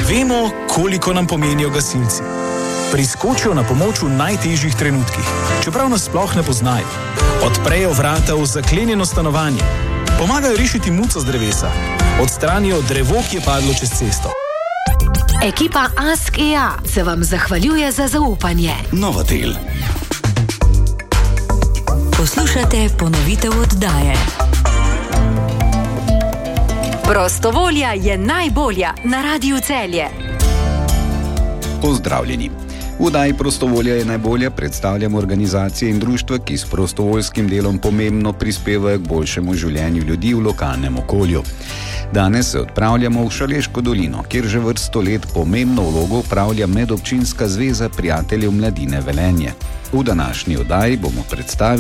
Vemo, koliko nam pomenijo gasilci. Priskočijo na pomoč v najtežjih trenutkih, čeprav nas sploh ne poznajo. Odprejo vrata v zaklenjeno stanovanje, pomagajo rešiti muco z drevesa, odstranijo drevo, ki je padlo čez cesto. Ekipa Ask.ea se vam zahvaljuje za zaupanje. Novotel. Poslušate ponovitev oddaje. Prostovolja je najbolja na Radiu Celje. Pozdravljeni. V oddaji Prostovolja je najbolje predstavljamo organizacije in društva, ki s prostovoljskim delom pomembno prispevajo k boljšemu življenju ljudi v lokalnem okolju. Danes se odpravljamo v Šaleško dolino, kjer že vrsto let pomembno vlogo opravlja Medobčinska zveza prijateljev mladine Velenje. V današnji oddaji bomo predstavili